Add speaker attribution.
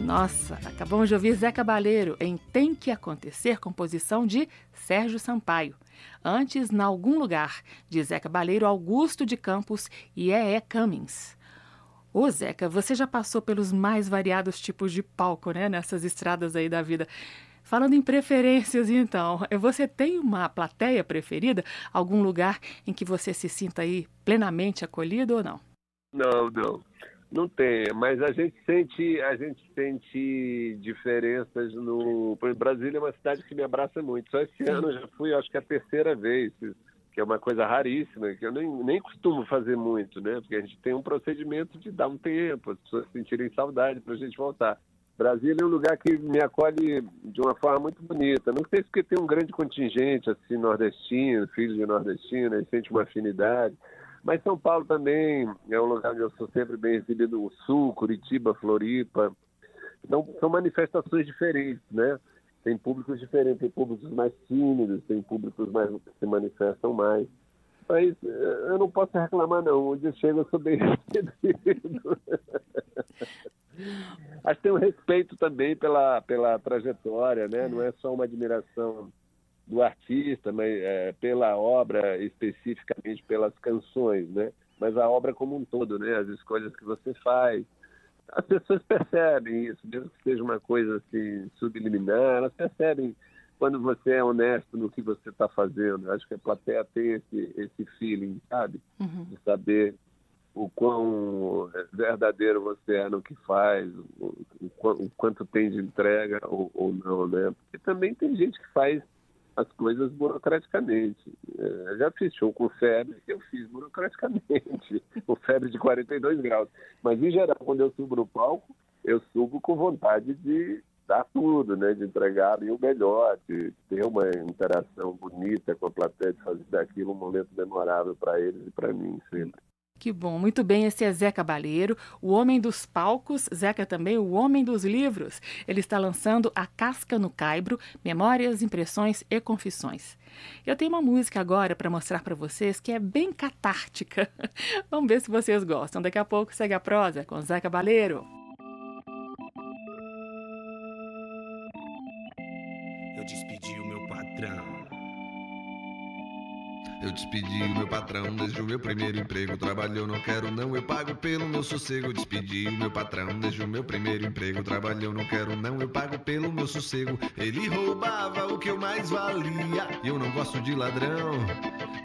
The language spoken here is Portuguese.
Speaker 1: Nossa, acabamos de ouvir Zé Cabaleiro em Tem Que Acontecer, composição de Sérgio Sampaio. Antes, Na Algum Lugar, de Zé Cabaleiro, Augusto de Campos e E.E. Cummings. Ô Zeca, você já passou pelos mais variados tipos de palco, né, nessas estradas aí da vida. Falando em preferências, então, você tem uma plateia preferida? Algum lugar em que você se sinta aí plenamente acolhido ou não?
Speaker 2: Não. Não tem, mas a gente sente diferenças no... Por exemplo, Brasília é uma cidade que me abraça muito. Só esse ano eu já fui, acho que é a terceira vez, que é uma coisa raríssima, que eu nem costumo fazer muito, né? Porque a gente tem um procedimento de dar um tempo, as pessoas sentirem saudade para a gente voltar. Brasília é um lugar que me acolhe de uma forma muito bonita. Não sei se porque tem um grande contingente, assim, nordestino, filho de nordestino, e sente uma afinidade. Mas São Paulo também é um lugar onde eu sou sempre bem recebido, o Sul, Curitiba, Floripa. Então, são manifestações diferentes, né? Tem públicos diferentes, tem públicos mais tímidos, tem públicos mais que se manifestam mais. Mas eu não posso reclamar, não. Onde eu chego, eu sou bem recebido. Acho que tem um respeito também pela trajetória, né? Não é só uma admiração do artista, mas pela obra, especificamente pelas canções, né? Mas a obra como um todo, né? As escolhas que você faz. As pessoas percebem isso, mesmo que seja uma coisa assim subliminar, elas percebem quando você é honesto no que você está fazendo. Acho que a plateia tem esse feeling, sabe?
Speaker 1: Uhum.
Speaker 2: De saber o quão verdadeiro você é no que faz, o quanto tem de entrega ou não, né? Porque também tem gente que faz as coisas burocraticamente. Já fiz show com febre, eu fiz burocraticamente, com febre de 42 graus. Mas, em geral, quando eu subo no palco, eu subo com vontade de dar tudo, né? De entregar o melhor, de ter uma interação bonita com a plateia, de fazer daquilo um momento memorável para eles e para mim sempre.
Speaker 1: Que bom, muito bem, esse é Zé Cabaleiro, o homem dos palcos, Zeca é também o homem dos livros. Ele está lançando A Casca no Caibro, Memórias, Impressões e Confissões. Eu tenho uma música agora para mostrar para vocês que é bem catártica. Vamos ver se vocês gostam. Daqui a pouco segue a prosa com Zé Cabaleiro.
Speaker 3: Eu despedi o meu patrão. Eu despedi o meu patrão desde o meu primeiro emprego. Trabalhou, não quero não, eu pago pelo meu sossego. Eu despedi o meu patrão desde o meu primeiro emprego. Trabalhou, não quero não, eu pago pelo meu sossego. Ele roubava o que eu mais valia, e eu não gosto de ladrão.